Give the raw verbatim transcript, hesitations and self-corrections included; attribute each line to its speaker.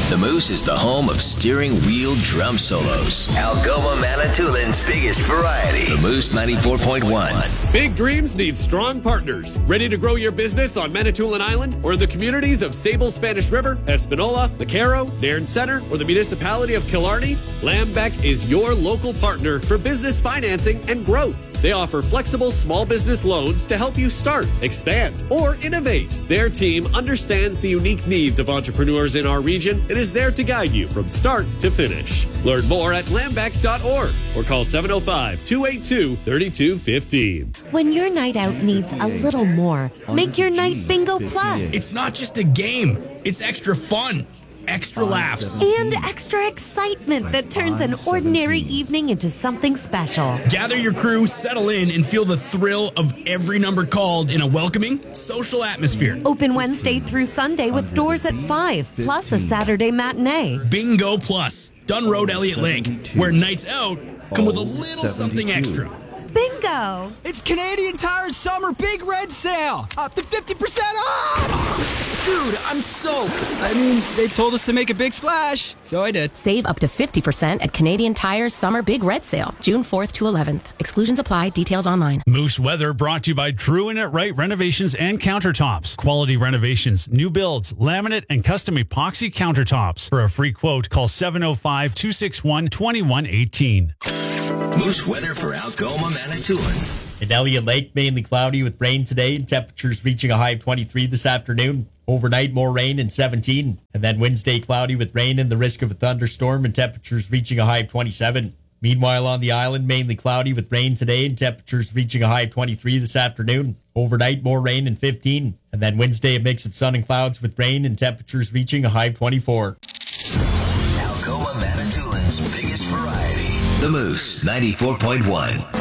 Speaker 1: The Moose is the home of steering wheel drum solos. Algoma Manitoulин's biggest variety. The Moose ninety-four point one.
Speaker 2: Big dreams need strong partners. Ready to grow your business on Manitoulin Island or in the communities of Sable, Spanish River, Espanola, the Caro, Nairn Centre, or the municipality of Killarney? Lambeck is your local partner for business financing and growth. They offer flexible small business loans to help you start, expand, or innovate. Their team understands the unique needs of entrepreneurs in our region and is there to guide you from start to finish. Learn more at lambeck dot org or call seven oh five, two eight two, three two one five.
Speaker 3: When your night out needs a little more, make your night Bingo Plus.
Speaker 4: It's not just a game, it's extra fun. Extra laughs.
Speaker 3: And extra excitement that turns an ordinary evening into something special.
Speaker 4: Gather your crew, settle in, and feel the thrill of every number called in a welcoming, social atmosphere.
Speaker 3: Open Wednesday through Sunday with doors at five, plus a Saturday matinee.
Speaker 4: Bingo Plus, Dunn Road, Elliott Lake, where nights out come with a little something extra.
Speaker 3: Bingo!
Speaker 5: It's Canadian Tire's summer big red sale. Up to fifty percent off! Dude, I'm soaked. I mean, they told us to make a big splash, so I did.
Speaker 6: Save up to fifty percent at Canadian Tire's Summer Big Red Sale, June fourth to eleventh. Exclusions apply. Details online.
Speaker 7: Moose Weather brought to you by True and It Right Renovations and Countertops. Quality renovations, new builds, laminate, and custom epoxy countertops. For a free quote, call seven oh five, two six one, two one one eight.
Speaker 1: Moose weather for Algoma, Manitoulin.
Speaker 8: In Elliott Lake, mainly cloudy with rain today, and temperatures reaching a high of twenty-three this afternoon. Overnight, more rain and seventeen. And then Wednesday, cloudy with rain and the risk of a thunderstorm, and temperatures reaching a high of twenty-seven. Meanwhile, on the island, mainly cloudy with rain today, and temperatures reaching a high of twenty-three this afternoon. Overnight, more rain and fifteen. And then Wednesday, a mix of sun and clouds with rain, and temperatures reaching a high of twenty-four.
Speaker 1: Algoma Manitoulin's biggest variety. The Moose ninety-four point one.